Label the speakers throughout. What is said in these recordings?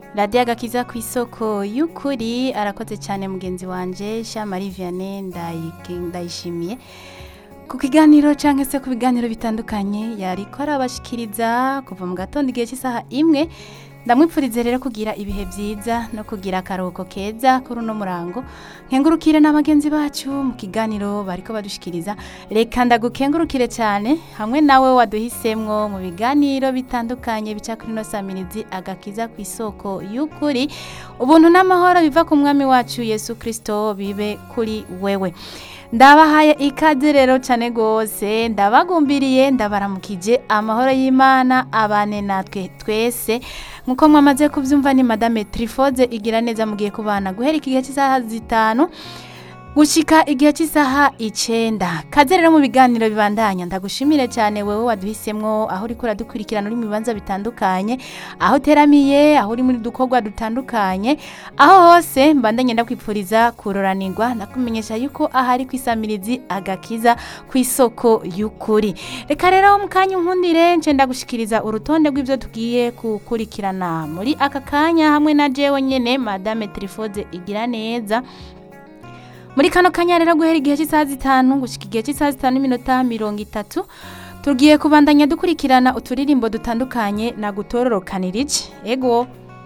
Speaker 1: radiyo agakiza ku isoko y'ukuri. Arakoze cyane mugenzi wanje Jean Marie Vianney ndayishimiye ku kiganiro cyangwa se ku biganiro bitandukanye yariko arabashikiriza kuva mu gatondo igihe cy'isaha imwe. Ndamwipfurize rero kugira ibihe byiza no kugira akaruhuko keza kuri uno murango. Nkengurukire n'abagenzi bacu mu kiganiro bariko badushikiriza. Reka ndagukengurukire cyane hamwe nawe waduhisemwo mu biganiro bitandukanye bica kuri no samirizi agakiza ku isoko y'ukuri. Ubuntu n'amahoro biva ku mwami wacu Yesu Kristo bibe kuri wewe. Ndabahaye ikaze rero cyane gose, ndabagumbiriye, ndabaramukije, amahoro y'Imana abane natwe twese. Nkuko mwamaze kuvyumva ni Madame Trifoze igira neza mugiye kubana guhera igihe cy'isaha 5 gushika igihe cy'isaha 9. Kaze rero mu biganiro bibandanya. Ndagushimire cyane wewe waduhisemwo aho uri kuradukurikirana uri mu bibanza bitandukanye, aho teramiye, aho uri muri dukorwa dutandukanye, aho hose mbandanye ndakwipfuriza kuroranirwa. Ndakumenyesha yuko ahari kwisamirizi agakiza ku isoko y'ukuri. Reka rero mu kanya nkundire nce ndagushikiriza urutonde rw'ivyo tugiye kukurikirana muri aka kanya hamwe na jewe nyene Madame Trifoze igira neza. Muri kano kanya rero guhera igihe cy'isaha 5 gushika igihe cy'isaha 5:30 tugiye kubandanya dukurikirana uturirimbo dutandukanye na gutororokanirije. Ego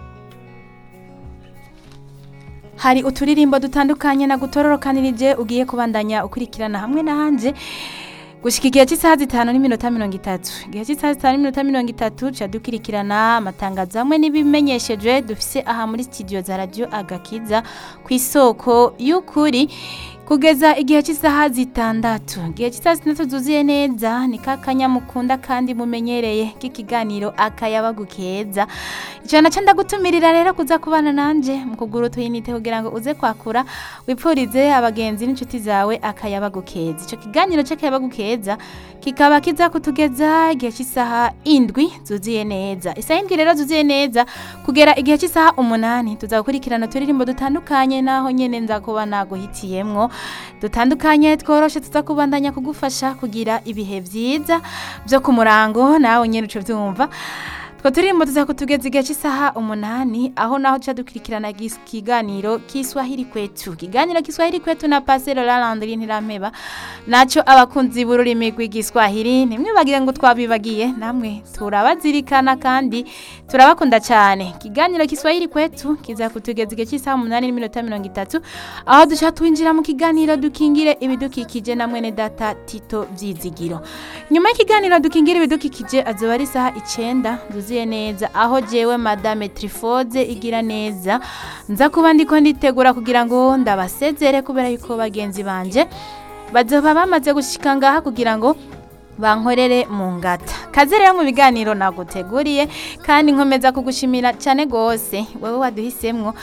Speaker 1: hari uturirimbo dutandukanye na gutororokanirije ugiye kubandanya ukurikirana hamwe na hanje gushika igihe cy'isaha 5:30. Igihe cy'isaha 5:30 cha dukurikirana amatangazo amwe n'ibimenyesheje dufise aha muri studio za radio agakiza ku isoko y'ukuri kugeza igihe cy'isaha 6. Igihe cy'isaha 6 zuzuye neza ni kakanya mukunda kandi mumenyereye k'ikiganiro akayabagukeza. Icana canda gutumirira rero kuza kubana nanje mu kugura tuyinite kugira ngo uze kwakura wipfurize abagenzi n'inshuti zawe akayabagukeza. Ico kiganiro cy'akayabagukeza kikaba kiza kutugeza igihe cy'isaha 7 zuzuye neza. Isaha 7 rero zuzuye neza kugera igihe cy'isaha 8 tuzakurikirana turirimbo dutandukanye naho nyene nza kuba naguhitiyemwo dutandukanye tworoshe tuzakubandanya kugufasha kugira ibihe byiza byo ku murango nawe nyene uco vyumva. Turirimbo tuzakutugeza igihe cy'isaha 8 aho naho tuca dukurikirana ikiganiro Kiswahili kwetu. Kiganiro Kiswahili kwetu na Pastor Landry Ntirampeba naco abakunzi b'ururimi rw'igiswahili nimwe bagira ngo twabibagiye, namwe turabazirikana kandi turabakunda cyane. Kiganiro Kiswahili kwetu kizakutugeza igihe cy'isaha 8:30 aho duca twinjira mu kiganiro dukingire ibidukikije na mwene data Tito Vyizigiro. Nyuma y'ikiganiro dukingire ibidukikije azoba ari isaha 9 zuzuye neza aho jewe Madame Trifoze igira neza nza kuba ndiko nditegura kugira ngo ndabasezere kubera yuko bagenzi banje bazoba bamaze gushika ngaha kugira ngo bankorere mu ngata. Kaze rero mu biganiro naguteguriye kandi nkomeza kugushimira cyane gose wewe waduhisemwo